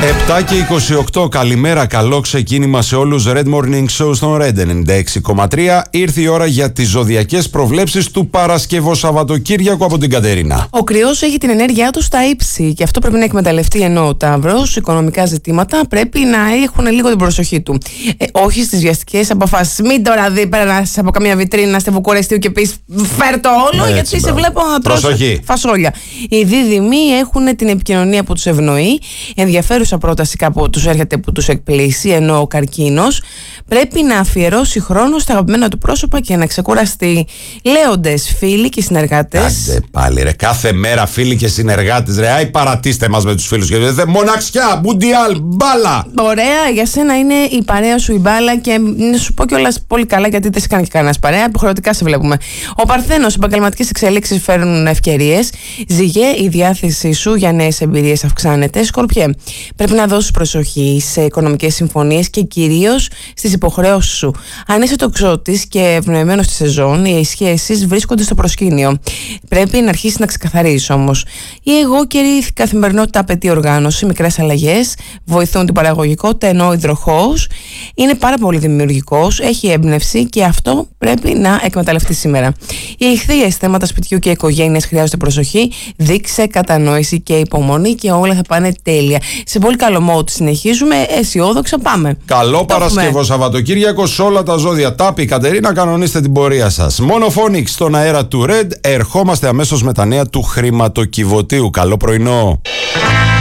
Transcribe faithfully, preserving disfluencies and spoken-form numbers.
επτά και είκοσι οκτώ, καλημέρα, καλό ξεκίνημα σε όλους. Red Morning Show στον Red ενενήντα έξι κόμμα τρία. Ήρθε η ώρα για τις ζωδιακές προβλέψεις του Παρασκευό Σαββατοκύριακου από την Κατερίνα. Ο Κρυός έχει την ενέργειά του στα ύψη και αυτό πρέπει να εκμεταλλευτεί, ενώ ο Ταύρος, οικονομικά ζητήματα πρέπει να έχουν λίγο την προσοχή του. Ε, όχι στις βιαστικές αποφάσεις. Μην τώρα δει περάσεις από καμία βιτρίνα στη Βουκουρεστίου και πεις φέρ το όλο, έτσι, γιατί μπράβο. Σε βλέπω να τρως φασόλια. Οι δίδυμοι έχουν την επικοινωνία που τους ευνοεί. Ενδιαφέρουσα πρόταση κάπου τους έρχεται που τους εκπλήσει, ενώ ο Καρκίνος πρέπει να αφιερώσει χρόνο στα αγαπημένα του πρόσωπα και να ξεκουραστεί. Λέοντες, φίλοι και συνεργάτες. Άντε πάλι ρε, κάθε μέρα φίλοι και συνεργάτες ρε, άι παρατήστε μας με τους φίλους και δε, μοναξιά, μουντιάλ, μπάλα. Ωραία, για σένα είναι η παρέα σου η μπάλα και να σου πω κιόλας πολύ καλά, γιατί δεν σε κάνει και κανένας παρέα, υποχρεωτικά σε βλέπουμε. Ο Παρθένος, οι επαγγελματικές εξελίξεις φέρνουν ευκαιρίες. Ζυγέ, η διάθεσή σου για νέες εμπειρίες αυξάνεται. Σκορπιέ, πρέπει να δώσεις προσοχή σε οικονομικές συμφωνίες και κυρίως στις υποχρεώσεις σου. Αν είσαι τοξότης και ευνοημένος στη σεζόν, οι σχέσεις βρίσκονται στο προσκήνιο. Πρέπει να αρχίσεις να ξεκαθαρίσεις όμως. Η εγώκερη καθημερινότητα απαιτεί οργάνωση, μικρές αλλαγές βοηθούν την παραγωγικότητα, ενώ ο υδροχόος είναι πάρα πολύ δημιουργικός, έχει έμπνευση και αυτό πρέπει να εκμεταλλευτεί σήμερα. Οι ηχθείες, θέματα σπιτιού και οικογένειας χρειάζονται προσοχή, δείξε κατανόηση και υπομονή και όλα θα πάνε τέλεια. Σε πολύ καλό mode συνεχίζουμε, αισιόδοξα πάμε. Καλό Παρασκευό Σαββατοκύριακο σε όλα τα ζώδια. Τάπη, Κατερίνα, κανονίστε την πορεία σας. Μονοφόνιξ στον αέρα του Red. Ερχόμαστε αμέσως με τα νέα του χρηματοκιβωτίου. Καλό πρωινό.